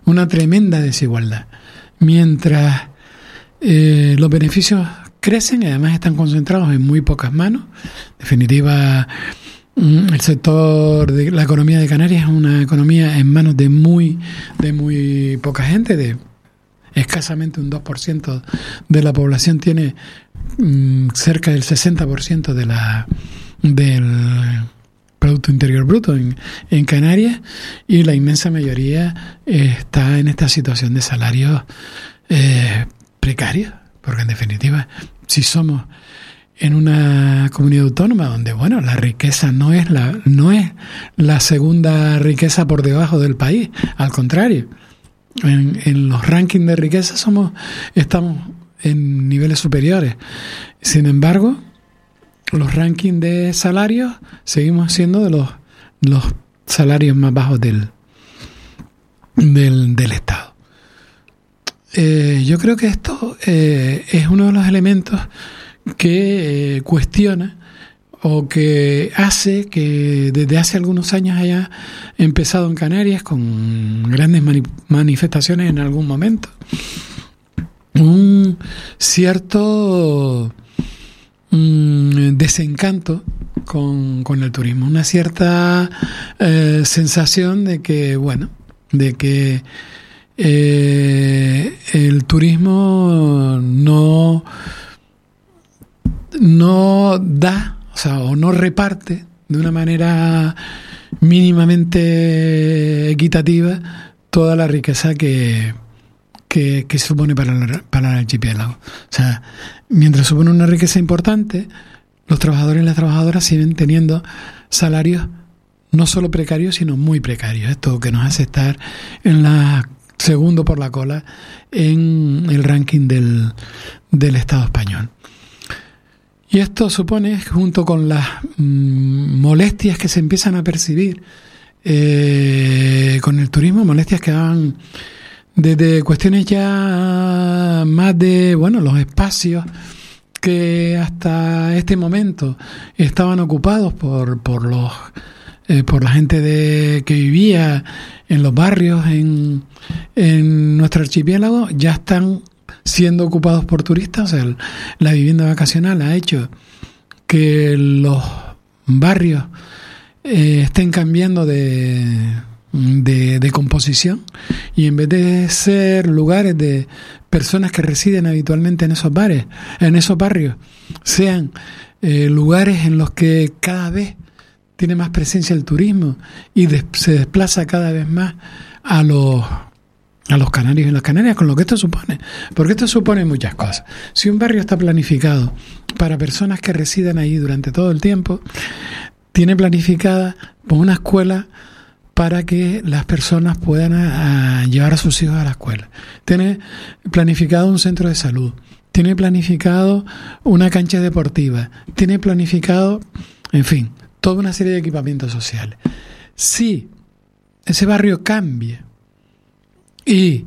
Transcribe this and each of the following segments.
una tremenda desigualdad. Mientras los beneficios crecen y además están concentrados en muy pocas manos. En definitiva, el sector de la economía de Canarias es una economía en manos de muy poca gente, de escasamente un 2% de la población tiene cerca del 60% del Producto Interior Bruto en Canarias, y la inmensa mayoría está en esta situación de salarios precarios, porque en definitiva, si somos en una comunidad autónoma donde, bueno, la riqueza no es la segunda riqueza por debajo del país, al contrario, en los rankings de riqueza estamos en niveles superiores. Sin embargo, los rankings de salarios seguimos siendo de los salarios más bajos del Estado. Yo creo que esto es uno de los elementos que cuestiona o que hace que desde hace algunos años haya empezado en Canarias, con grandes manifestaciones en algún momento, un cierto desencanto con el turismo, una cierta sensación de que, bueno, el turismo no da, o sea, o no reparte de una manera mínimamente equitativa toda la riqueza que supone para el archipiélago. O sea, mientras supone una riqueza importante, los trabajadores y las trabajadoras siguen teniendo salarios no solo precarios, sino muy precarios. Esto que nos hace estar en segundo por la cola en el ranking del Estado español. Y esto supone, junto con las molestias que se empiezan a percibir con el turismo, molestias que van desde cuestiones ya más de, bueno, los espacios que hasta este momento estaban ocupados por la gente que vivía en los barrios en nuestro archipiélago, ya están siendo ocupados por turistas. O sea, la vivienda vacacional ha hecho que los barrios estén cambiando de composición, y en vez de ser lugares de personas que residen habitualmente en esos barrios, sean lugares en los que cada vez tiene más presencia el turismo y se desplaza cada vez más a los canarios y las Canarias, con lo que esto supone. Porque esto supone muchas cosas. Si un barrio está planificado para personas que residen ahí durante todo el tiempo, tiene planificada una escuela para que las personas puedan llevar a sus hijos a la escuela. Tiene planificado un centro de salud. Tiene planificado una cancha deportiva. Tiene planificado, en fin, toda una serie de equipamientos sociales. Si ese barrio cambia y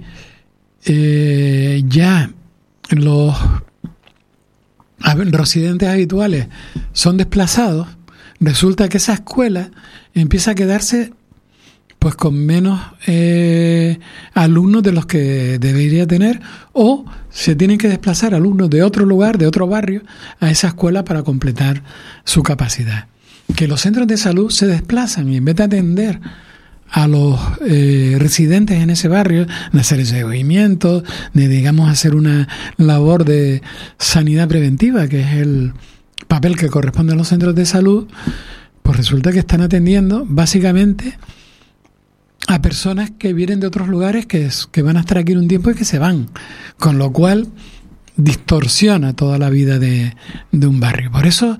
ya los residentes habituales son desplazados, resulta que esa escuela empieza a quedarse pues con menos alumnos de los que debería tener, o se tienen que desplazar alumnos de otro lugar, de otro barrio, a esa escuela para completar su capacidad. Que los centros de salud se desplazan y en vez de atender a los residentes en ese barrio, de hacer ese seguimiento, de, digamos, hacer una labor de sanidad preventiva, que es el papel que corresponde a los centros de salud, pues resulta que están atendiendo básicamente a personas que vienen de otros lugares, que van a estar aquí un tiempo y que se van, con lo cual distorsiona toda la vida de un barrio. Por eso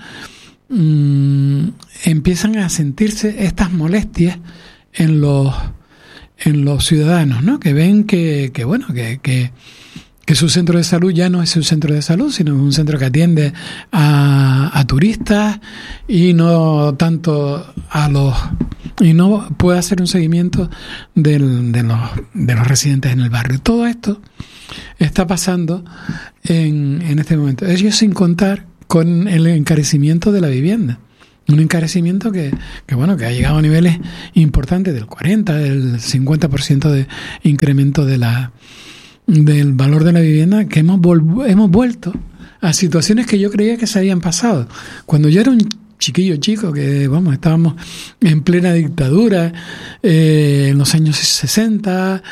empiezan a sentirse estas molestias en los ciudadanos, ¿no? Que ven que su centro de salud ya no es un centro de salud, sino un centro que atiende a turistas y no tanto y no puede hacer un seguimiento de los residentes en el barrio. Todo esto está pasando en este momento. Ello sin contar con el encarecimiento de la vivienda. Un encarecimiento que ha llegado a niveles importantes del 40, del 50% de incremento del valor de la vivienda, que hemos vuelto a situaciones que yo creía que se habían pasado. Cuando yo era un chico, que estábamos en plena dictadura, en los años 60,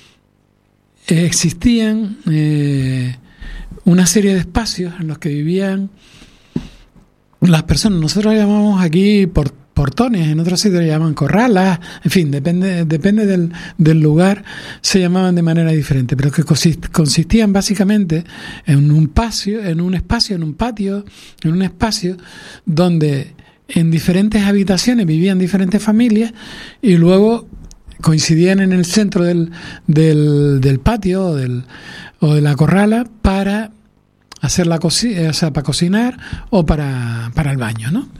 existían una serie de espacios en los que vivían las personas. Nosotros llamamos aquí portones, en otros sitios le llaman corralas, en fin, depende del lugar, se llamaban de manera diferente, pero que consistían básicamente en un patio, en un espacio donde en diferentes habitaciones vivían diferentes familias y luego coincidían en el centro del patio o de la corrala para hacer la cocina, o sea, para cocinar o para el baño, ¿no?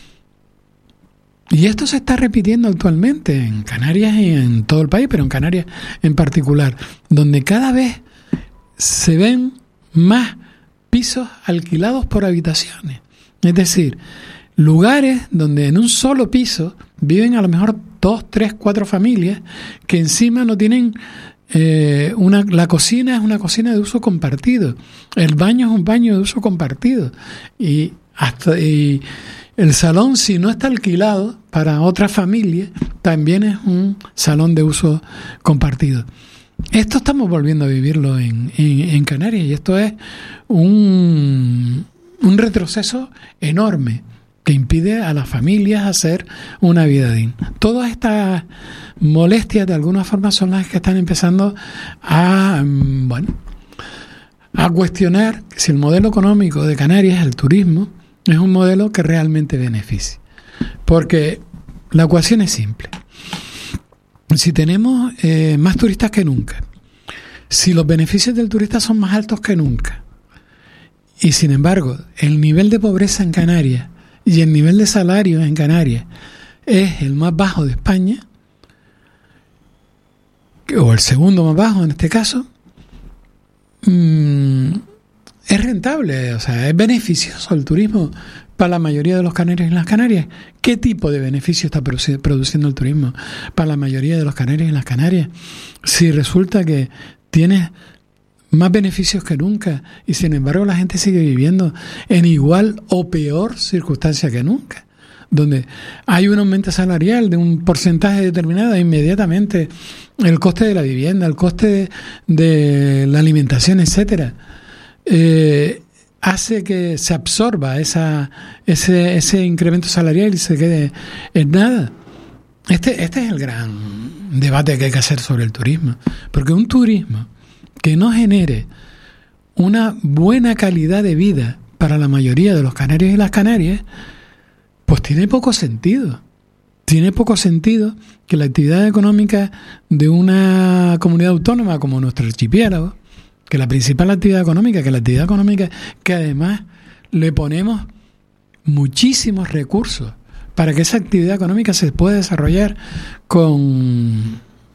Y esto se está repitiendo actualmente en Canarias y en todo el país, pero en Canarias en particular, donde cada vez se ven más pisos alquilados por habitaciones. Es decir, lugares donde en un solo piso viven a lo mejor 2, 3, 4 familias que encima no tienen... la cocina es una cocina de uso compartido, el baño es un baño de uso compartido y el salón, si no está alquilado para otra familia, también es un salón de uso compartido. Esto estamos volviendo a vivirlo en Canarias y esto es un retroceso enorme que impide a las familias hacer una vida digna. Todas estas molestias de alguna forma son las que están empezando a cuestionar si el modelo económico de Canarias, el turismo, es un modelo que realmente beneficie. Porque la ecuación es simple. Si tenemos más turistas que nunca, si los beneficios del turista son más altos que nunca, y sin embargo el nivel de pobreza en Canarias y el nivel de salarios en Canarias es el más bajo de España, o el segundo más bajo en este caso, es rentable, o sea, es beneficioso el turismo para la mayoría de los canarios y las Canarias. ¿Qué tipo de beneficio está produciendo el turismo para la mayoría de los canarios y las Canarias? Si resulta que tienes más beneficios que nunca y sin embargo la gente sigue viviendo en igual o peor circunstancia que nunca, donde hay un aumento salarial de un porcentaje determinado, inmediatamente el coste de la vivienda, el coste de la alimentación, etcétera, hace que se absorba ese incremento salarial y se quede en nada. Este es el gran debate que hay que hacer sobre el turismo, porque un turismo que no genere una buena calidad de vida para la mayoría de los canarios y las Canarias, pues tiene poco sentido. Tiene poco sentido que la actividad económica de una comunidad autónoma como nuestro archipiélago, que la principal actividad económica, que además le ponemos muchísimos recursos para que esa actividad económica se pueda desarrollar con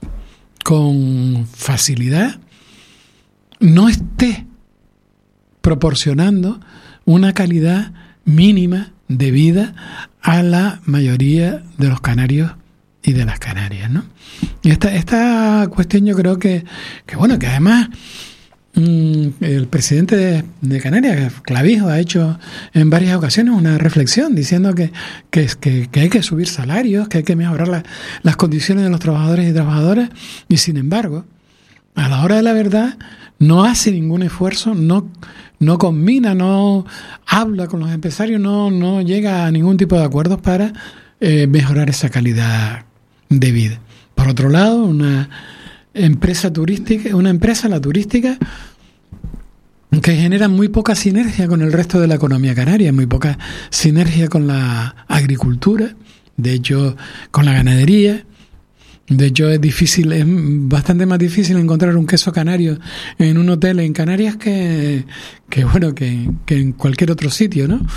facilidad, no esté proporcionando una calidad mínima de vida a la mayoría de los canarios y de las Canarias, ¿no? Y esta cuestión yo creo que además el presidente de Canarias, Clavijo, ha hecho en varias ocasiones una reflexión diciendo que hay que subir salarios, que hay que mejorar las condiciones de los trabajadores y trabajadoras, y sin embargo, a la hora de la verdad, no hace ningún esfuerzo, no combina, no habla con los empresarios, no llega a ningún tipo de acuerdos para mejorar esa calidad de vida. Por otro lado, una empresa la turística, que genera muy poca sinergia con el resto de la economía canaria, muy poca sinergia con la agricultura, de hecho con la ganadería. De hecho es bastante más difícil encontrar un queso canario en un hotel en Canarias que en cualquier otro sitio, ¿no?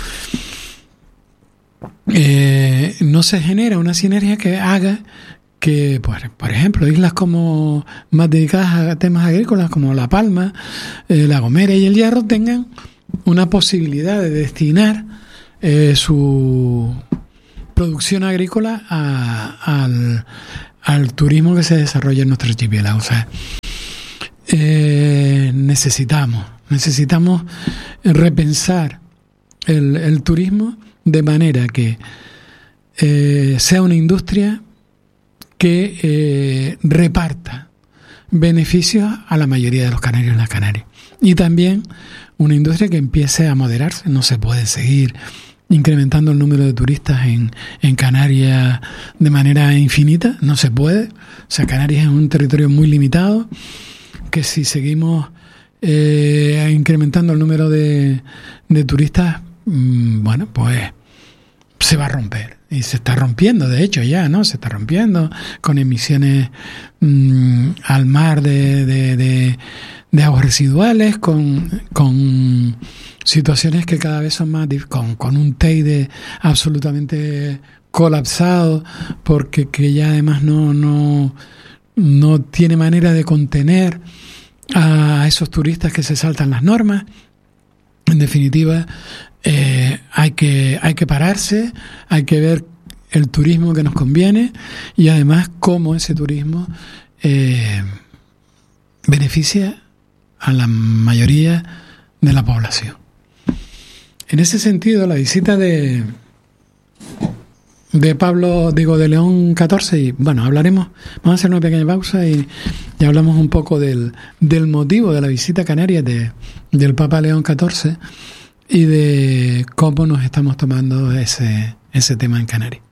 No se genera una sinergia que haga que, por ejemplo, islas como más dedicadas a temas agrícolas como La Palma, La Gomera y El Hierro tengan una posibilidad de destinar su producción agrícola al turismo que se desarrolla en nuestro archipiélago. O sea, necesitamos repensar el turismo de manera que sea una industria que reparta beneficios a la mayoría de los canarios y las canarias. Y también una industria que empiece a moderarse. No se puede seguir incrementando el número de turistas en Canarias de manera infinita, no se puede. O sea, Canarias es un territorio muy limitado, que si seguimos incrementando el número de turistas, bueno, pues se va a romper. Y se está rompiendo, de hecho ya, ¿no? Se está rompiendo con emisiones al mar de aguas residuales, con situaciones que cada vez son más con un Teide absolutamente colapsado, porque que ya además no tiene manera de contener a esos turistas que se saltan las normas. En definitiva, hay que pararse, hay que ver el turismo que nos conviene y además cómo ese turismo beneficia a la mayoría de la población. En ese sentido, la visita de León XIV, y bueno, vamos a hacer una pequeña pausa y hablamos un poco del motivo de la visita a Canarias del Papa León XIV y de cómo nos estamos tomando ese tema en Canarias.